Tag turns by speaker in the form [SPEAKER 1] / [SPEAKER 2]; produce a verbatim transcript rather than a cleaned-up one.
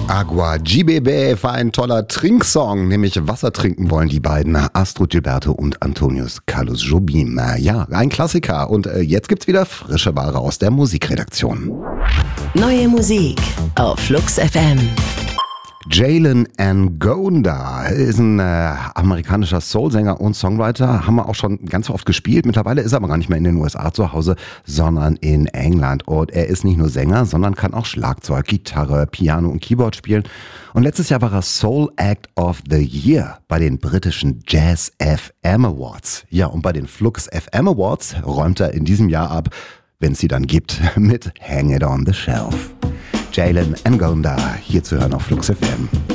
[SPEAKER 1] Agua Gibebe war ein toller Trinksong, nämlich Wasser trinken wollen die beiden, Astrud Gilberto und Antonius Carlos Jobim. Ja, ein Klassiker und jetzt gibt's wieder frische Ware aus der Musikredaktion.
[SPEAKER 2] Neue Musik auf Flux F M.
[SPEAKER 1] Jalen Ngonda ist ein äh, amerikanischer Soulsänger und Songwriter, haben wir auch schon ganz oft gespielt. Mittlerweile ist er aber gar nicht mehr in den U S A zu Hause, sondern in England. Und er ist nicht nur Sänger, sondern kann auch Schlagzeug, Gitarre, Piano und Keyboard spielen. Und letztes Jahr war er Soul Act of the Year bei den britischen Jazz F M Awards. Ja, und bei den Flux F M Awards räumt er in diesem Jahr ab, wenn es sie dann gibt, mit Hang It On The Shelf. Jalen Ngonda, hier zu hören auf Flux F M.